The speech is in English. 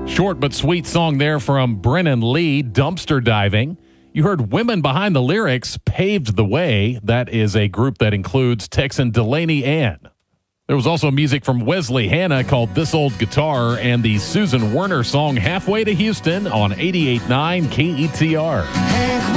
Short but sweet song there from Brennan Lee, Dumpster Diving. You heard Women Behind the Lyrics, Paved the Way. That is a group that includes Texan Delaney Ann. There was also music from Wesley Hanna called This Old Guitar and the Susan Werner song Halfway to Houston on 88.9 KETR.